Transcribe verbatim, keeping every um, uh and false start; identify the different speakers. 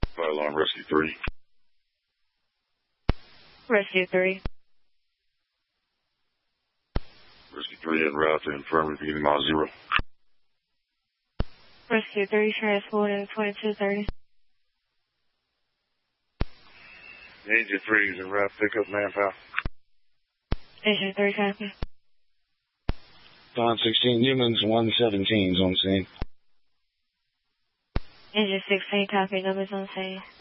Speaker 1: Fire alarm, Rescue three.
Speaker 2: Rescue three.
Speaker 1: Rescue three en route to infirmary beginning mile zero.
Speaker 2: Rescue three, transporting twenty-two thirty.
Speaker 1: Agent three is en route to pick up manpower.
Speaker 2: Agent three, copy.
Speaker 3: five sixteen Newman's one seventeen is on scene.
Speaker 2: Agent sixteen, copy, numbers on scene.